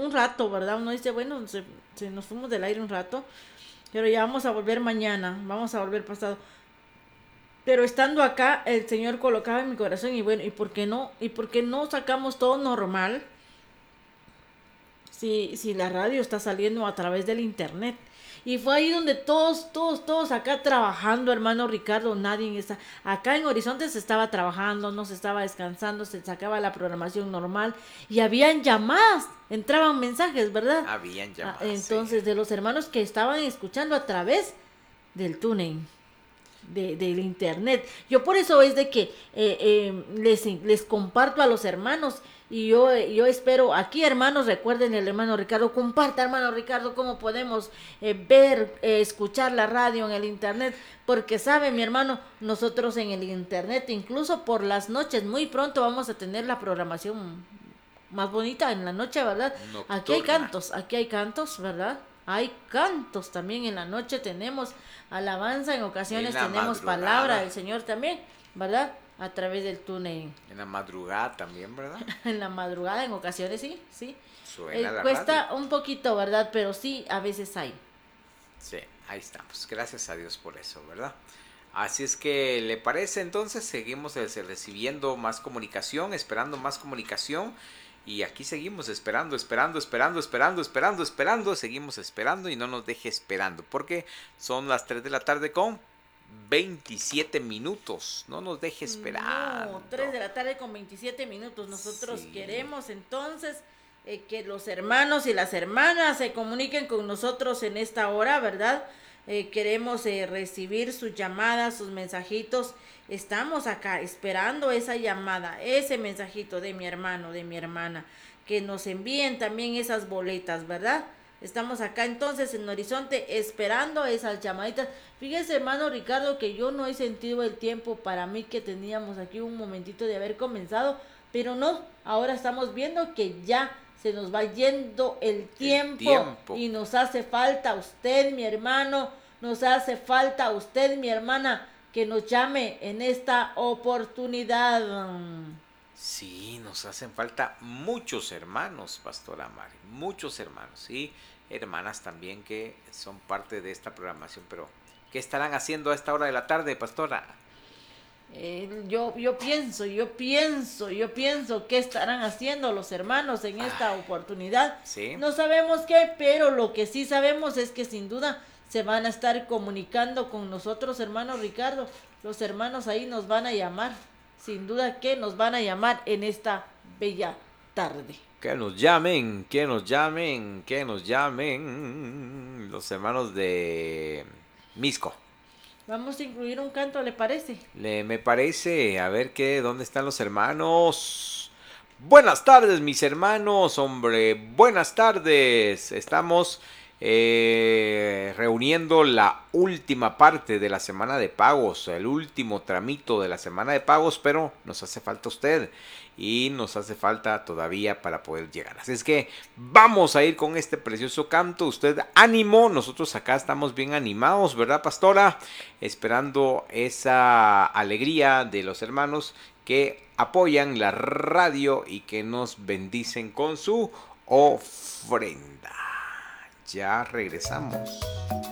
un rato, ¿verdad? Uno dice, bueno, se nos fuimos del aire un rato, pero ya vamos a volver mañana, vamos a volver pasado. Pero estando acá, el Señor colocaba en mi corazón y bueno, ¿y por qué no? ¿Y por qué no sacamos todo normal? Si la radio está saliendo a través del internet. Y fue ahí donde todos acá trabajando, hermano Ricardo, nadie está. Acá en Horizonte se estaba trabajando, no se estaba descansando, se sacaba la programación normal y habían llamadas, entraban mensajes, ¿verdad? Habían llamadas, sí. Entonces, de los hermanos que estaban escuchando a través del túnel del internet. Yo por eso es de que les comparto a los hermanos y yo espero, aquí hermanos, recuerden el hermano Ricardo, comparta hermano Ricardo cómo podemos ver, escuchar la radio en el internet, porque sabe mi hermano, nosotros en el internet, incluso por las noches, muy pronto vamos a tener la programación más bonita en la noche, ¿verdad? Nocturna. Aquí hay cantos, ¿verdad? Hay cantos también en la noche, tenemos alabanza, en En ocasiones la tenemos palabra madrugada. del Señor también, ¿verdad? A través del túnel. En la madrugada también, ¿verdad? En la madrugada, en ocasiones sí, sí. Suena la radio. Cuesta un poquito, ¿verdad? Pero sí, a veces hay. Sí, ahí estamos. Gracias a Dios por eso, ¿verdad? Así es que, ¿le parece? Entonces seguimos recibiendo más comunicación, esperando más comunicación. Y aquí seguimos esperando, seguimos esperando y no nos deje esperando. Porque son las 3 de la tarde con 27 minutos. No nos deje esperando. No, 3 de la tarde con 27 minutos. Nosotros Sí. queremos entonces que los hermanos y las hermanas se comuniquen con nosotros en esta hora, ¿verdad? Queremos recibir sus llamadas, sus mensajitos. Estamos acá esperando esa llamada, ese mensajito de mi hermano, de mi hermana, que nos envíen también esas boletas, ¿verdad? Estamos acá entonces en Horizonte esperando esas llamaditas. Fíjese, hermano Ricardo, que yo no he sentido el tiempo para mí que teníamos aquí un momentito de haber comenzado, pero no, ahora estamos viendo que ya se nos va yendo el tiempo y nos hace falta usted, mi hermano, nos hace falta usted, mi hermana, que nos llame en esta oportunidad. Sí, nos hacen falta muchos hermanos, Pastora Mari, muchos hermanos y hermanas también que son parte de esta programación, pero ¿qué estarán haciendo a esta hora de la tarde, Pastora? Yo pienso qué estarán haciendo los hermanos en esta oportunidad. Sí. No sabemos qué, pero lo que sí sabemos es que sin duda se van a estar comunicando con nosotros, hermano Ricardo. Los hermanos ahí nos van a llamar, sin duda que nos van a llamar en esta bella tarde. Que nos llamen, que nos llamen, que nos llamen los hermanos de Misco. Vamos a incluir un canto, ¿le parece? Me parece, a ver qué, ¿dónde están los hermanos? Buenas tardes, mis hermanos, hombre, buenas tardes. Estamos reuniendo la última parte de la semana de pagos, el último tramito de la semana de pagos, pero nos hace falta usted y nos hace falta todavía para poder llegar. Así es que vamos a ir con este precioso canto. Usted ánimo, nosotros acá estamos bien animados, ¿verdad, pastora? Esperando esa alegría de los hermanos que apoyan la radio y que nos bendicen con su ofrenda. Ya regresamos.